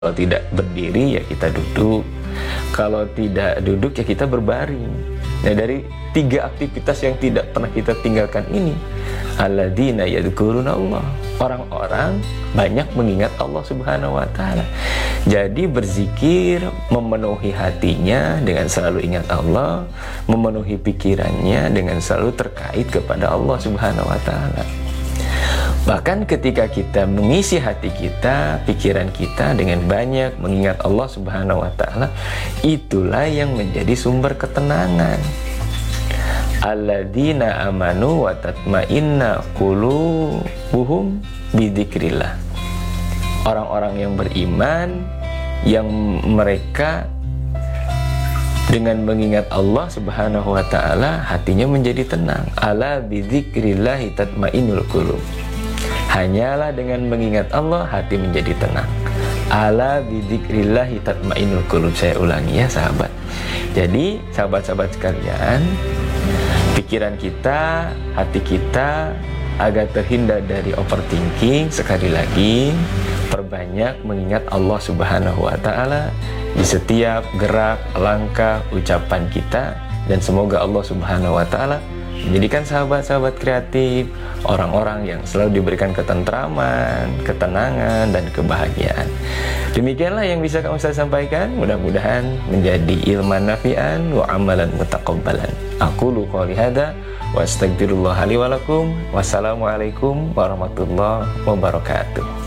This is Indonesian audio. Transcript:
Kalau tidak berdiri ya kita duduk, kalau tidak duduk ya kita berbaring. Nah, dari 3 aktivitas yang tidak pernah kita tinggalkan ini, alladzina yadhkuruna Allah, orang-orang banyak mengingat Allah Subhanahu wa taala. Jadi berzikir, memenuhi hatinya dengan selalu ingat Allah, memenuhi pikirannya dengan selalu terkait kepada Allah Subhanahu wa taala. Bahkan ketika kita mengisi hati kita, pikiran kita dengan banyak mengingat Allah Subhanahu wa taala, itulah yang menjadi sumber ketenangan. Alladzina amanu wa tatma'inna qulubuhum bidzikrillah. Orang-orang yang beriman yang mereka dengan mengingat Allah Subhanahu wa taala hatinya menjadi tenang. Ala bidzikrillah tatma'innul qulub. Hanyalah dengan mengingat Allah hati menjadi tenang. Ala bidzikrillahi tatmainnul qulub. Saya ulangi ya sahabat. Jadi sahabat-sahabat sekalian, pikiran kita, hati kita agar terhindar dari overthinking, sekali lagi perbanyak mengingat Allah Subhanahu wa taala di setiap gerak, langkah, ucapan kita, dan semoga Allah Subhanahu wa taala menjadikan sahabat-sahabat kreatif orang-orang yang selalu diberikan ketentraman, ketenangan, dan kebahagiaan. Demikianlah yang bisa kami sampaikan. Mudah-mudahan menjadi ilman nafi'an wa amalan mutaqabbalan. Aqulu qouli hadza wa astaghfirullah li wa lakum. Wassalamualaikum warahmatullahi wabarakatuh.